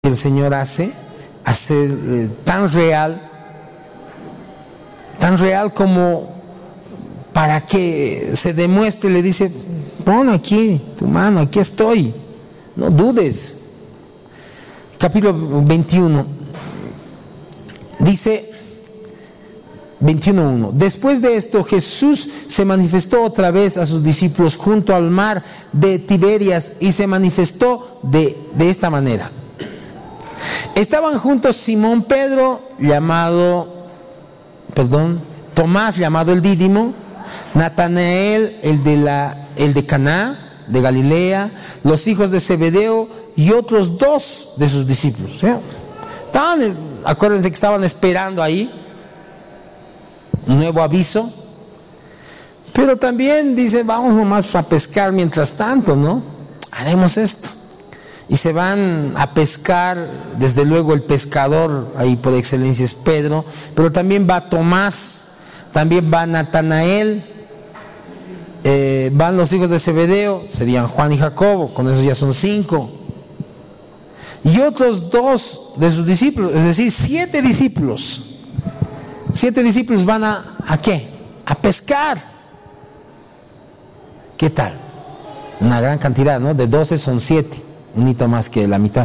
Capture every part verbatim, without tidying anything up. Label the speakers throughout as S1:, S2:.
S1: que el Señor hace, hace eh, tan real, tan real como para que se demuestre. Le dice: pon aquí tu mano, aquí estoy, no dudes. Capítulo veintiuno dice, veintiuno uno: después de esto Jesús se manifestó otra vez a sus discípulos junto al mar de Tiberias, y se manifestó de, de esta manera. Estaban juntos Simón Pedro, llamado, perdón, Tomás, llamado el Dídimo, Natanael, el de, la, el de Caná, de Galilea, los hijos de Zebedeo y otros dos de sus discípulos. ¿Sí? Estaban, acuérdense que estaban esperando ahí un nuevo aviso, pero también dice: vamos nomás a pescar mientras tanto, ¿no? Haremos esto. Y se van a pescar. Desde luego el pescador ahí por excelencia es Pedro, pero también va Tomás, también va Natanael, eh, van los hijos de Zebedeo, serían Juan y Jacobo, con eso ya son cinco, y otros dos de sus discípulos, es decir, siete discípulos. Siete discípulos van a, ¿a qué? A pescar. ¿Qué tal? Una gran cantidad, ¿no? De doce son siete, un hito más que la mitad.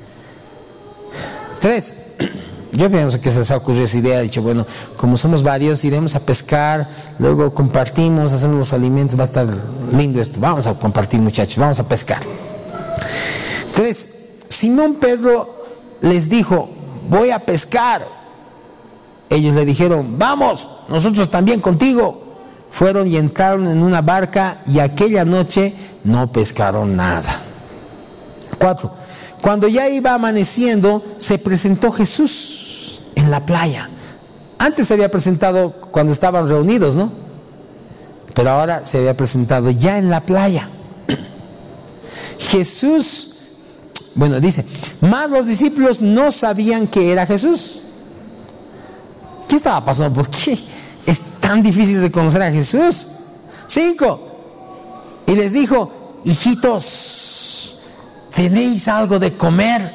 S1: Tres. Yo pienso que se les ha ocurrido esa idea, ha dicho: bueno, como somos varios, iremos a pescar, luego compartimos, hacemos los alimentos, va a estar lindo esto, vamos a compartir, muchachos, vamos a pescar. Tres. Simón Pedro les dijo: voy a pescar. Ellos le dijeron: vamos, nosotros también contigo. Fueron y entraron en una barca, y aquella noche no pescaron nada. Cuatro. Cuando ya iba amaneciendo, se presentó Jesús en la playa. Antes se había presentado cuando estaban reunidos, ¿no? Pero ahora se había presentado ya en la playa. Jesús, bueno, dice, mas los discípulos no sabían que era Jesús. ¿Qué estaba pasando? ¿Por qué es tan difícil reconocer a Jesús? Cinco. Y les dijo: hijitos, ¿tenéis algo de comer?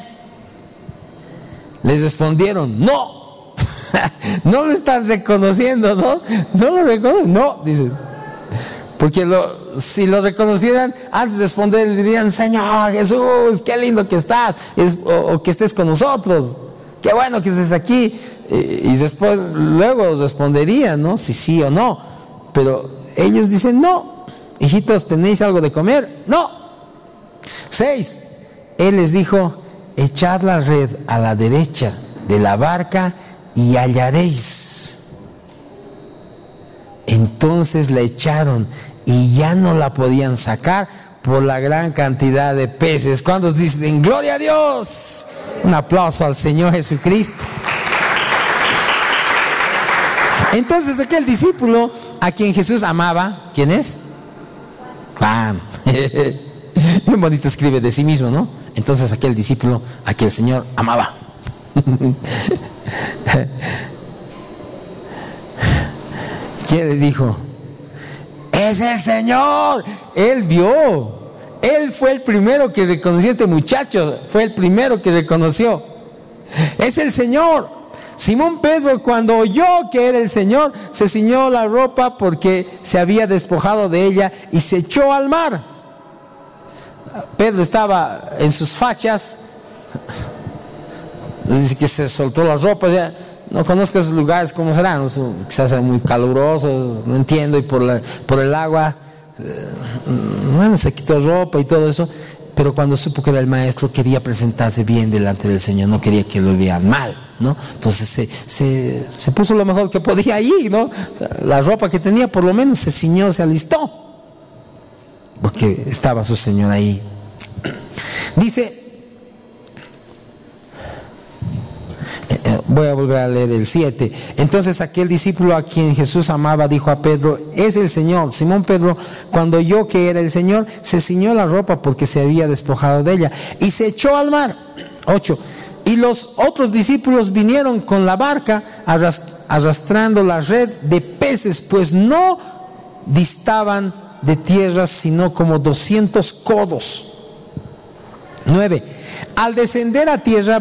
S1: Les respondieron: no. No lo están reconociendo, ¿no? No lo reconocen, no, dicen. Porque lo, si lo reconocieran, antes de responder le dirían: Señor Jesús, qué lindo que estás, es, o, o que estés con nosotros, qué bueno que estés aquí. Y después, luego responderían, ¿no? Si sí o no. Pero ellos dicen: no. Hijitos, ¿tenéis algo de comer? No. Seis. Él les dijo: echad la red a la derecha de la barca y hallaréis. Entonces la echaron y ya no la podían sacar por la gran cantidad de peces. ¿Cuántos dicen gloria a Dios? Un aplauso al Señor Jesucristo. Entonces aquel discípulo a quien Jesús amaba, ¿quién es? Juan. Muy bonito escribe de sí mismo, ¿no? Entonces aquel discípulo a quien el Señor amaba. ¿Quién le dijo? ¡Es el Señor! Él vio. Él fue el primero que reconoció a este muchacho. Fue el primero que reconoció. ¡Es el Señor! Simón Pedro, cuando oyó que era el Señor, se ciñó la ropa porque se había despojado de ella y se echó al mar. Pedro estaba en sus fachas, dice que se soltó la ropa. Ya no conozco esos lugares cómo serán, quizás sean muy calurosos, no entiendo, y por, la, por el agua, bueno, se quitó ropa y todo eso. Pero cuando supo que era el maestro, quería presentarse bien delante del Señor, no quería que lo vean mal, ¿no? Entonces se, se, se puso lo mejor que podía ahí, ¿no? O sea, la ropa que tenía, por lo menos se ciñó, se alistó, porque estaba su Señor ahí. Dice, voy a volver a leer el siete. Entonces aquel discípulo a quien Jesús amaba dijo a Pedro: es el Señor. Simón Pedro, cuando oyó que era el Señor, se ciñó la ropa porque se había despojado de ella y se echó al mar. Ocho. Y los otros discípulos vinieron con la barca arrastrando la red de peces, pues no distaban de tierra sino como doscientos codos. nueve. Al descender a tierra